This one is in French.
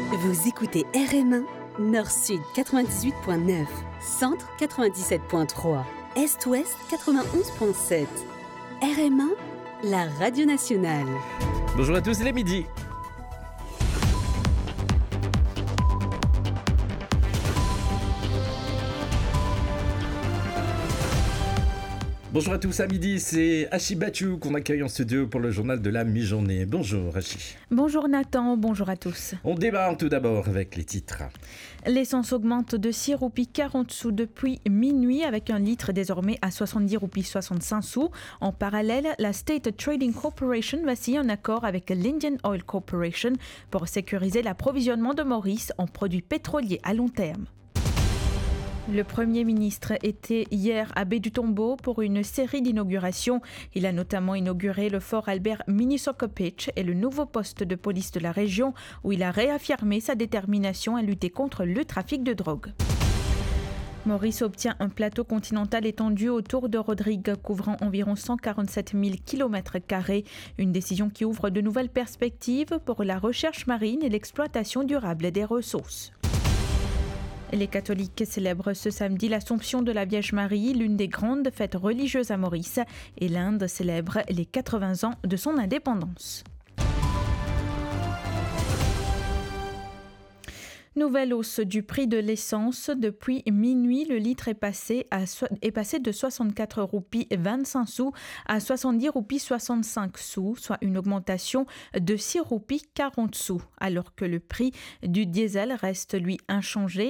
Vous écoutez RM1, Nord-Sud 98.9, Centre 97.3, Est-Ouest 91.7. RM1, la radio nationale. Bonjour à tous, il est midi. Bonjour à tous, à midi, c'est Hachi Bachou qu'on accueille en studio pour le journal de la mi-journée. Bonjour Hachi. Bonjour Nathan, bonjour à tous. On démarre tout d'abord avec les titres. L'essence augmente de 6 roupies 40 sous depuis minuit avec un litre désormais à 70 roupies 65 sous. En parallèle, la State Trading Corporation va signer un accord avec l'Indian Oil Corporation pour sécuriser l'approvisionnement de Maurice en produits pétroliers à long terme. Le Premier ministre était hier à Baie du Tombeau pour une série d'inaugurations. Il a notamment inauguré le fort Albert Minisokopich et le nouveau poste de police de la région où il a réaffirmé sa détermination à lutter contre le trafic de drogue. Maurice obtient un plateau continental étendu autour de Rodrigue, couvrant environ 147 000 km², une décision qui ouvre de nouvelles perspectives pour la recherche marine et l'exploitation durable des ressources. Les catholiques célèbrent ce samedi l'Assomption de la Vierge Marie, l'une des grandes fêtes religieuses à Maurice, et l'Inde célèbre les 80 ans de son indépendance. Nouvelle hausse du prix de l'essence. Depuis minuit, le litre est passé de 64 roupies 25 sous à 70 roupies 65 sous, soit une augmentation de 6 roupies 40 sous, alors que le prix du diesel reste lui inchangé.